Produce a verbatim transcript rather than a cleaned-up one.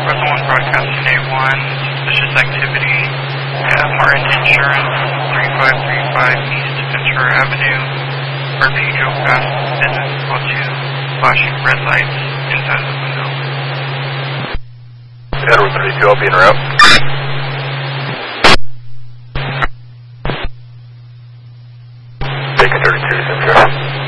Brother one broadcasting A one, suspicious activity at Martin Insurance, three five three five East Ventura Avenue. Repeat, drove past business equal to flashing red lights inside the window. Edward thirty-two, I'll be en route.